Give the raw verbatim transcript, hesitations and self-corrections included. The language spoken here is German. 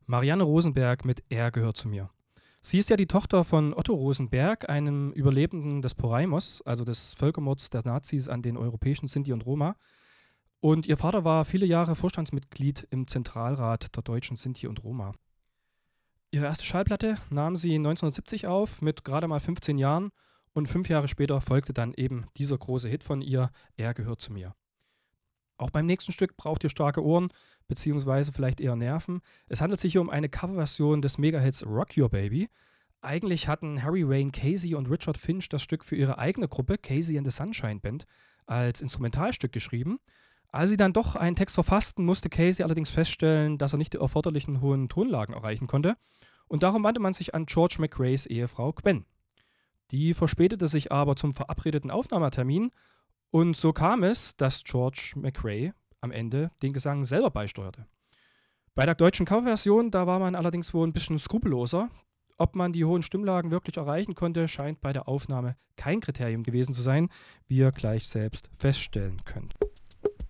Marianne Rosenberg mit Er gehört zu mir. Sie ist ja die Tochter von Otto Rosenberg, einem Überlebenden des Poraimos, also des Völkermords der Nazis an den europäischen Sinti und Roma. Und ihr Vater war viele Jahre Vorstandsmitglied im Zentralrat der deutschen Sinti und Roma. Ihre erste Schallplatte nahm sie neunzehnhundertsiebzig auf, mit gerade mal fünfzehn Jahren, und fünf Jahre später folgte dann eben dieser große Hit von ihr, Er gehört zu mir. Auch beim nächsten Stück braucht ihr starke Ohren, beziehungsweise vielleicht eher Nerven. Es handelt sich hier um eine Coverversion des Megahits Rock Your Baby. Eigentlich hatten Harry Wayne Casey und Richard Finch das Stück für ihre eigene Gruppe, Casey and the Sunshine Band, als Instrumentalstück geschrieben. Als sie dann doch einen Text verfassten, musste Casey allerdings feststellen, dass er nicht die erforderlichen hohen Tonlagen erreichen konnte. Und darum wandte man sich an George McRaes Ehefrau Gwen. Die verspätete sich aber zum verabredeten Aufnahmetermin. Und so kam es, dass George McRae am Ende den Gesang selber beisteuerte. Bei der deutschen Coverversion, da war man allerdings wohl ein bisschen skrupelloser. Ob man die hohen Stimmlagen wirklich erreichen konnte, scheint bei der Aufnahme kein Kriterium gewesen zu sein, wie ihr gleich selbst feststellen könnt.